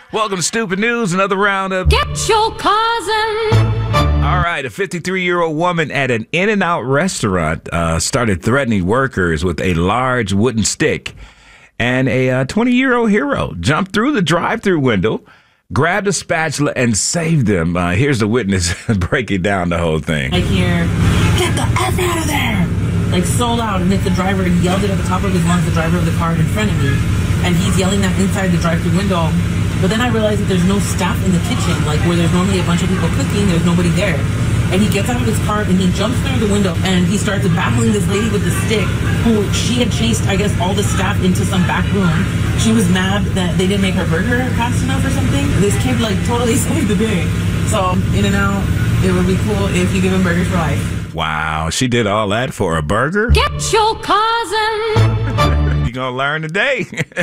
Welcome to Stupid News, another round of Get Your Cousin. All right, a 53-year-old woman at an In-N-Out restaurant started threatening workers with a large wooden stick. And a 20-year-old hero jumped through the drive-thru window, grabbed a spatula, and saved them. Here's the witness breaking down the whole thing. I hear, "Get the F out of there!" Like so loud, and it's the driver. He yelled it at the top of his lungs, the driver of the car in front of me. And he's yelling that inside the drive-thru window. But then I realized that there's no staff in the kitchen, like where there's normally a bunch of people cooking, there's nobody there. And he gets out of his car and he jumps through the window and he starts battling this lady with the stick who she had chased, I guess, all the staff into some back room. She was mad that they didn't make her burger fast enough or something. This kid like totally saved the day. So In-N-Out, it would be cool if you give him burgers for life. Wow, she did all that for a burger? Get Your Cousin. You're going to learn today.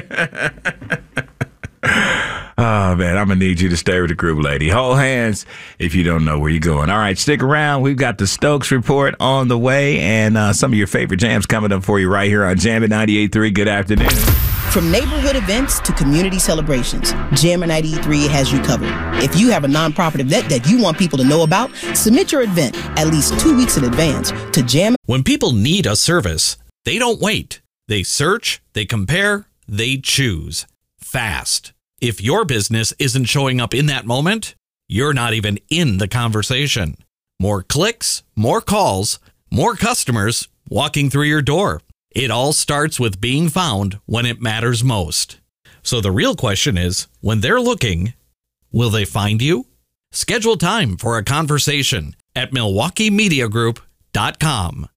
Oh, man, I'm going to need you to stay with the group, lady. Hold hands if you don't know where you're going. All right, stick around. We've got the Stokes Report on the way and some of your favorite jams coming up for you right here on Jammin' 98.3. Good afternoon. From neighborhood events to community celebrations, Jammin' 98.3 has you covered. If you have a nonprofit event that you want people to know about, submit your event at least 2 weeks in advance to Jammin'. When people need a service, they don't wait. They search, they compare, they choose. Fast. If your business isn't showing up in that moment, you're not even in the conversation. More clicks, more calls, more customers walking through your door. It all starts with being found when it matters most. So the real question is, when they're looking, will they find you? Schedule time for a conversation at MilwaukeeMediaGroup.com.